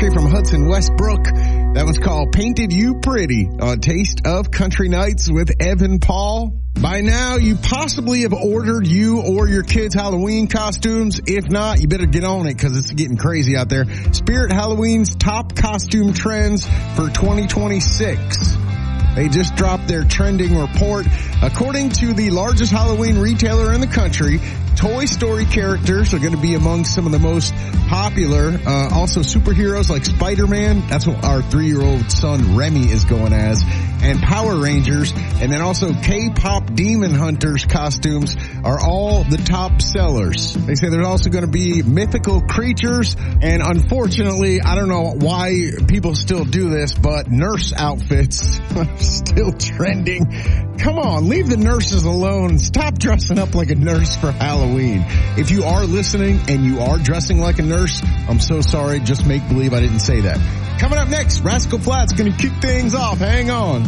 country from Hudson Westbrook. That was called Painted You Pretty on Taste of Country Nights with Evan Paul. By now, you possibly have ordered you or your kids' Halloween costumes. If not, you better get on it because it's getting crazy out there. Spirit Halloween's top costume trends for 2026. They just dropped their trending report. According to the largest Halloween retailer in the country, Toy Story characters are going to be among some of the most popular. Also superheroes like Spider-Man. That's what our 3-year-old son Remy is going as. And Power Rangers. And then also K-pop Demon Hunters costumes are all the top sellers. They say there's also going to be mythical creatures. And unfortunately, I don't know why people still do this, but nurse outfits are still trending. Come on, leave the nurses alone. Stop dressing up like a nurse for Halloween. If you are listening and you are dressing like a nurse, I'm so sorry. Just make believe I didn't say that. Coming up next, Rascal Flatts going to kick things off. Hang on.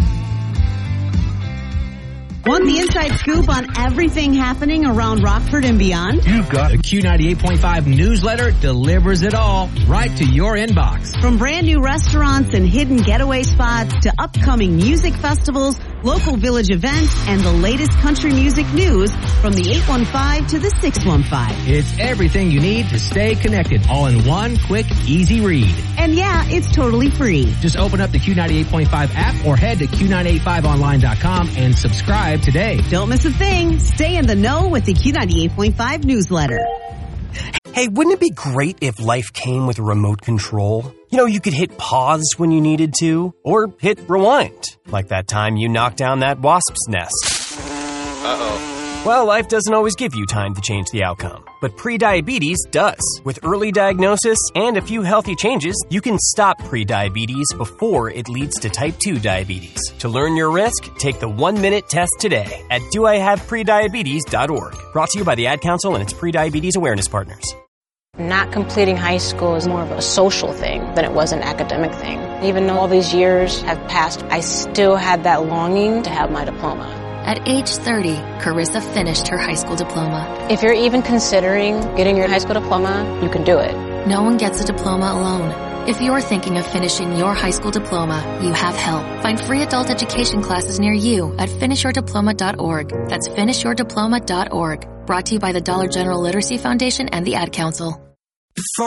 Want the inside scoop on everything happening around Rockford and beyond? You've got the Q98.5 newsletter delivers it all right to your inbox. From brand new restaurants and hidden getaway spots to upcoming music festivals, local village events, and the latest country music news from the 815 to the 615. It's everything you need to stay connected, all in one quick, easy read. And yeah, it's totally free. Just open up the Q98.5 app or head to Q985online.com and subscribe today. Don't miss a thing. Stay in the know with the Q98.5 newsletter. Hey, wouldn't it be great if life came with a remote control? You know, you could hit pause when you needed to, or hit rewind, like that time you knocked down that wasp's nest. Uh-oh. Well, life doesn't always give you time to change the outcome, but prediabetes does. With early diagnosis and a few healthy changes, you can stop prediabetes before it leads to type 2 diabetes. To learn your risk, take the 1-minute test today at doihaveprediabetes.org. Brought to you by the Ad Council and its prediabetes awareness partners. Not completing high school is more of a social thing than it was an academic thing. Even though all these years have passed, I still had that longing to have my diploma. At age 30, Carissa finished her high school diploma. If you're even considering getting your high school diploma, you can do it. No one gets a diploma alone. If you're thinking of finishing your high school diploma, you have help. Find free adult education classes near you at finishyourdiploma.org. That's finishyourdiploma.org. Brought to you by the Dollar General Literacy Foundation and the Ad Council.